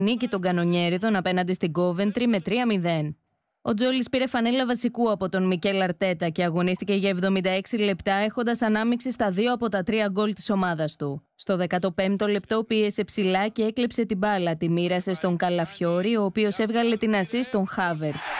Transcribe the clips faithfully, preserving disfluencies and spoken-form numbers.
Νίκη των Κανονιέριδων απέναντι στην Κόβεντρι με τρία μηδέν. Ο Τζόλις πήρε φανέλα βασικού από τον Μικέλ Αρτέτα και αγωνίστηκε για εβδομήντα έξι λεπτά, έχοντας ανάμειξη στα δύο από τα τρία γκολ της ομάδας του. Στο δεκαπέμπτο λεπτό πίεσε ψηλά και έκλεψε την μπάλα, τη μοίρασε στον Καλαφιόρι, ο οποίος έβγαλε την ασίστ στον Χάβερτς.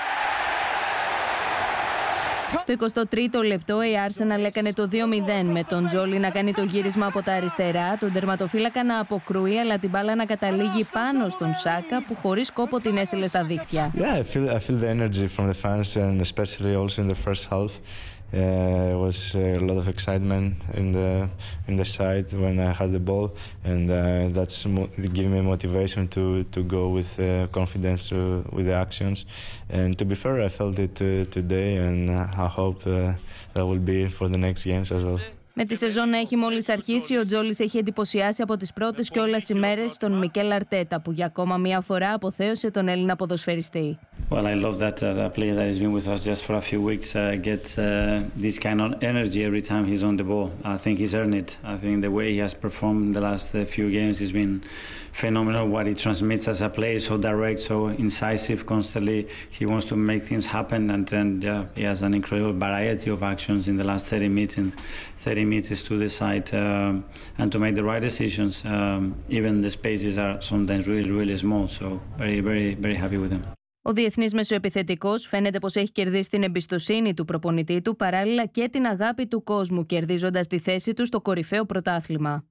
Στο εικοστό τρίτο λεπτό η Arsenal έκανε το δύο μηδέν, με τον Τζόλι να κάνει το γύρισμα από τα αριστερά, τον τερματοφύλακα να αποκρούει, αλλά την μπάλα να καταλήγει πάνω στον Σάκα, που χωρίς κόπο την έστειλε στα δίχτυα. Yeah, I feel, I feel the energy from the fans, and especially also in the first half. Uh, it was a lot of excitement in the in the side when I had the ball, and uh, that's mo giving me motivation to to go with uh, confidence uh, with the actions. And to be fair, I felt it uh, today, and I hope uh, that will be for the next games as well. Με τη σεζόν να έχει μόλις αρχίσει, ο Τζόλις έχει εντυπωσιάσει από τις πρώτες κιόλας ημέρες τον Μικέλ Αρτέτα, που για ακόμα μία φορά αποθέωσε τον Έλληνα ποδοσφαιριστή. Well, I love that uh, a player that has been with us just for a few weeks uh, gets uh, this kind of energy every time he's on the ball. I think he's earned it. I think the way he has performed the last uh, few games has been phenomenal. What he transmits as a player, so direct, so incisive, constantly he wants to make things happen, and and uh, he has an incredible variety of actions in the last thirty minutes, and thirty minutes to decide uh, and to make the right decisions. Um, even the spaces are sometimes really, really small. So very, very, very happy with him. Ο διεθνής μεσοεπιθετικός φαίνεται πως έχει κερδίσει την εμπιστοσύνη του προπονητή του, παράλληλα και την αγάπη του κόσμου, κερδίζοντας τη θέση του στο κορυφαίο πρωτάθλημα.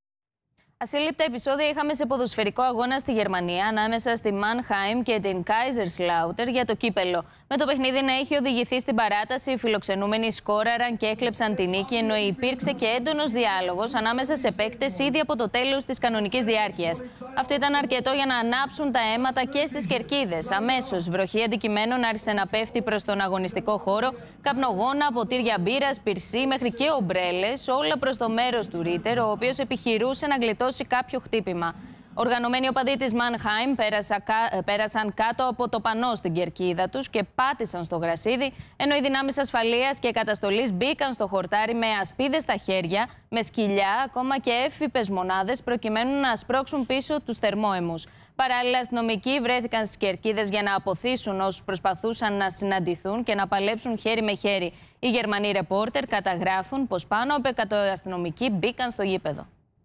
Ασύλληπτα επεισόδια είχαμε σε ποδοσφαιρικό αγώνα στη Γερμανία ανάμεσα στη Mannheim και την Kaiserslautern για το κύπελο. Με το παιχνίδι να έχει οδηγηθεί στην παράταση, οι φιλοξενούμενοι σκόραραν και έκλεψαν τη νίκη, ενώ υπήρξε και έντονος διάλογος ανάμεσα σε παίκτες ήδη από το τέλος της κανονικής διάρκειας. Αυτό ήταν αρκετό για να ανάψουν τα αίματα και στις κερκίδες. Αμέσως, βροχή αντικειμένων άρχισε να πέφτει προς τον αγωνιστικό χώρο, καπνογόνα, ποτήρια μπύρας, πυρσί μέχρι και ομπρέλες, όλα προς το μέρος του Ρίτερ, ο οποίος επιχειρούσε να γλιτώσει κάποιο χτύπημα. Οργανωμένοι οπαδοί της Mannheim πέρασα, πέρασαν κάτω από το πανό στην κερκίδα τους και πάτησαν στο γρασίδι, ενώ οι δυνάμεις ασφαλείας και καταστολής μπήκαν στο χορτάρι με ασπίδες στα χέρια, με σκυλιά, ακόμα και εύφυπες μονάδες, προκειμένου να σπρώξουν πίσω τους θερμόαιμους. Παράλληλα, αστυνομικοί βρέθηκαν στις κερκίδες για να αποθήσουν όσους προσπαθούσαν να συναντηθούν και να παλέψουν χέρι με χέρι. Οι Γερμανοί ρεπόρτερ καταγράφουν πως πάνω από εκατό αστυνομικοί μπήκαν στο γήπεδο.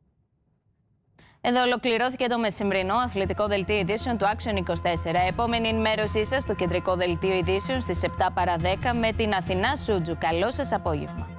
Εδώ ολοκληρώθηκε το μεσημβρινό αθλητικό δελτίο ειδήσεων του Action είκοσι τέσσερα. Επόμενη ενημέρωσή σας στο κεντρικό δελτίο ειδήσεων στις επτά παρά δέκα με την Αθηνά Σούτζου. Καλό σας απόγευμα.